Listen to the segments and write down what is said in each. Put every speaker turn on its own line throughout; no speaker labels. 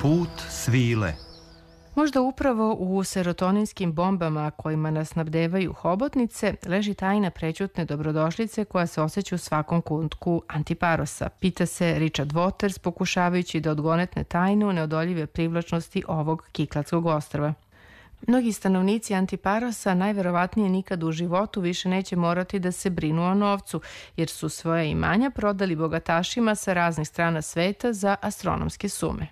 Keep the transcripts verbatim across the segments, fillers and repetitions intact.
Put svile.
Možda upravo u serotoninskim bombama kojima nas snabdevaju hobotnice leži tajna prećutne dobrodošlice koja se osjeća u svakom kutku Antiparosa, pita se Richard Waters pokušavajući da odgonetne tajnu neodoljive privlačnosti ovog kiklatskog ostrva. Mnogi stanovnici Antiparosa najverovatnije nikad u životu više neće morati da se brinu o novcu, jer su svoje imanja prodali bogatašima sa raznih strana sveta za astronomske sume.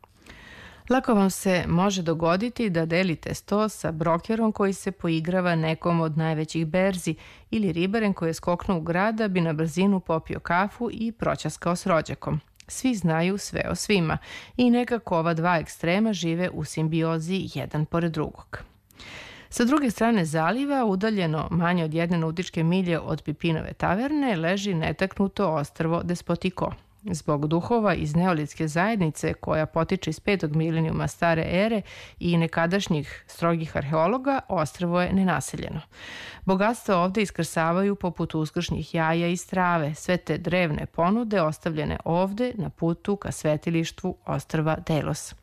Lako vam se može dogoditi da delite sto sa brokerom koji se poigrava nekom od najvećih berzi ili ribarem koji je skoknuo u grad da bi na brzinu popio kafu i proćaskao s rođakom. Svi znaju sve o svima i nekako ova dva ekstrema žive u simbiozi jedan pored drugog. Sa druge strane zaliva, udaljeno manje od jedne nautičke milje od Pipinove taverne, leži netaknuto ostrvo Despotiko. Zbog duhova iz neolitske zajednice koja potiče iz petog milenijuma stare ere i nekadašnjih strogih arheologa, ostrvo je nenaseljeno. Bogatstva ovde iskrsavaju poput uskršnjih jaja i strave, sve te drevne ponude ostavljene ovde na putu ka svetilištvu ostrva Delos.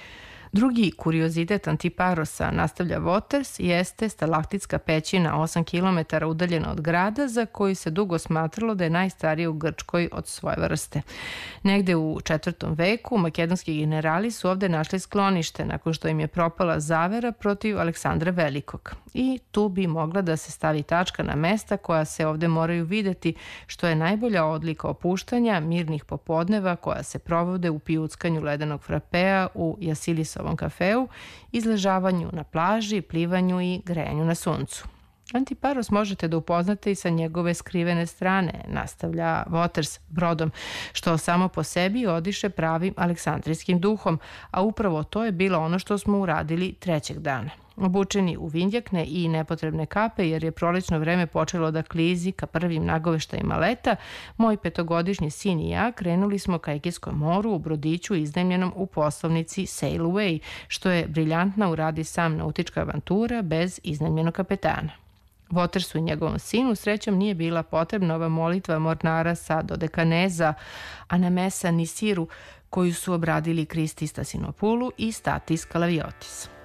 Drugi kuriozitet Antiparosa, nastavlja Waters, jeste stalaktitska pećina osam kilometara udaljena od grada za koju se dugo smatralo da je najstarija u Grčkoj od svoje vrste. Negde u četvrtom veku makedonski generali su ovde našli sklonište nakon što im je propala zavera protiv Aleksandra Velikog. I tu bi mogla da se stavi tačka na mesta koja se ovde moraju videti, što je najbolja odlika opuštanja mirnih popodneva koja se provode u pijuckanju ledenog frapea u Jasilisovom kafeu, izležavanju na plaži, plivanju i grejanju na suncu. Antiparos možete da upoznate i sa njegove skrivene strane, nastavlja Waters brodom, što samo po sebi odiše pravim aleksandrijskim duhom, a upravo to je bilo ono što smo uradili trećeg dana. Obučeni u vindjakne i nepotrebne kape, jer je prolećno vreme počelo da klizi ka prvim nagoveštajima leta, moj petogodišnji sin i ja krenuli smo ka Egejskom moru u brodiću iznajmljenom u poslovnici Sail Away, što je briljantna uradi sam nautička avantura bez iznajmljenog kapetana. Watersu i njegovom sinu srećom nije bila potrebna ova molitva mornara sa Dodekaneza, Anamesa Nisiru, koju su obradili Kristi Stasinopulu i Statis Kalaviotis.